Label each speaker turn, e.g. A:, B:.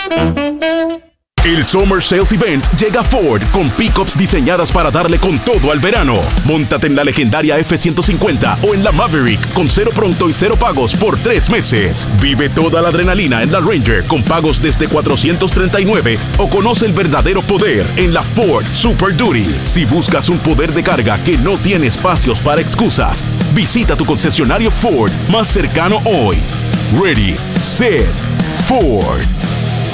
A: El Summer Sales Event llega a Ford con pickups diseñadas para darle con todo al verano. Móntate en la legendaria F-150 o en la Maverick con 0 pronto y 0 pagos por 3 meses. Vive toda la adrenalina en la Ranger con pagos desde $439 o conoce el verdadero poder en la Ford Super Duty. Si buscas un poder de carga que no tiene espacios para excusas, visita tu concesionario Ford más cercano hoy. Ready, set, Ford.